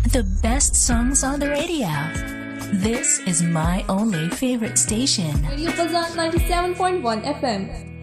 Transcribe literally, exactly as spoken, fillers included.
The best songs on the radio. This is my only favorite station. Radio Fazan ninety-seven point one F M.